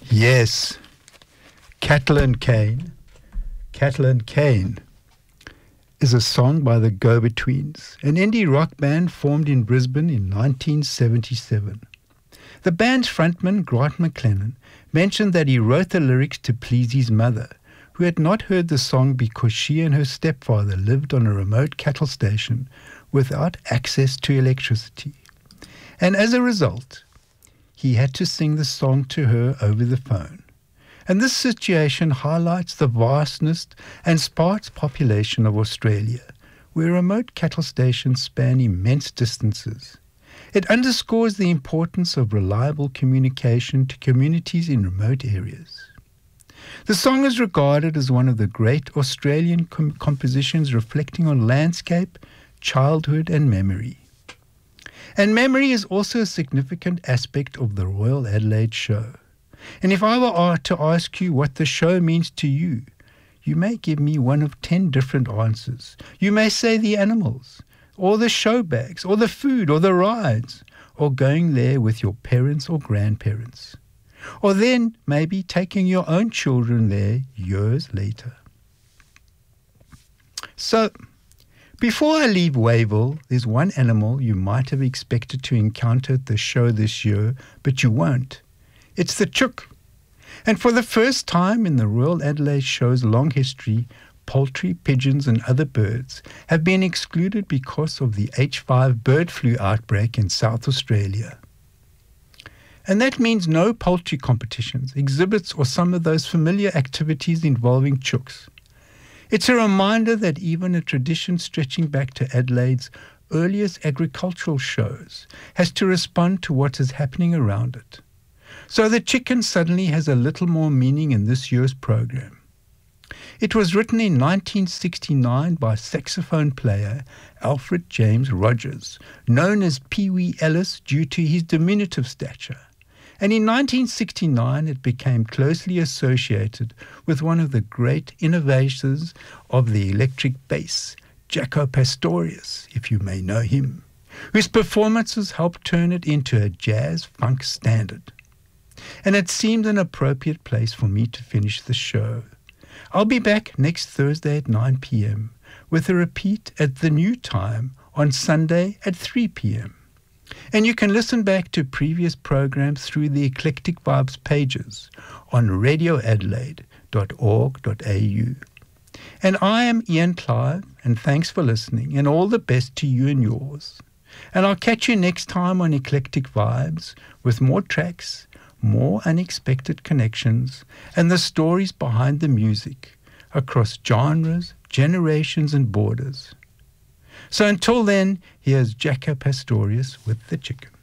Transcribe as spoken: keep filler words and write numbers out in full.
Yes, Cattle and Cane. Cattle and Cane is a song by the Go-Betweens, an indie rock band formed in Brisbane in nineteen seventy-seven. The band's frontman, Grant McLennan, mentioned that he wrote the lyrics to please his mother, who had not heard the song because she and her stepfather lived on a remote cattle station without access to electricity. And as a result, he had to sing the song to her over the phone. And this situation highlights the vastness and sparse population of Australia, where remote cattle stations span immense distances. It underscores the importance of reliable communication to communities in remote areas. The song is regarded as one of the great Australian com- compositions reflecting on landscape, childhood and memory. And memory is also a significant aspect of the Royal Adelaide Show. And if I were to ask you what the show means to you, you may give me one of ten different answers. You may say the animals, or the show bags, or the food, or the rides, or going there with your parents or grandparents. Or then maybe taking your own children there years later. So, before I leave Wayville, there's one animal you might have expected to encounter at the show this year, but you won't. It's the chook. And for the first time in the Royal Adelaide Show's long history, poultry, pigeons and other birds have been excluded because of the H five bird flu outbreak in South Australia. And that means no poultry competitions, exhibits or some of those familiar activities involving chooks. It's a reminder that even a tradition stretching back to Adelaide's earliest agricultural shows has to respond to what is happening around it. So the chicken suddenly has a little more meaning in this year's program. It was written in nineteen sixty-nine by saxophone player Alfred James Rogers, known as Pee Wee Ellis due to his diminutive stature. And in nineteen sixty-nine it became closely associated with one of the great innovators of the electric bass, Jaco Pastorius, if you may know him, whose performances helped turn it into a jazz funk standard. And it seemed an appropriate place for me to finish the show. I'll be back next Thursday at nine p.m. with a repeat at the new time on Sunday at three p.m. And you can listen back to previous programs through the Eclectic Vibes pages on radio adelaide dot org dot a u. And I am Ian Clive, and thanks for listening, and all the best to you and yours. And I'll catch you next time on Eclectic Vibes with more tracks, more unexpected connections, and the stories behind the music across genres, generations and borders. So until then, here's Jaco Pastorius with the chicken.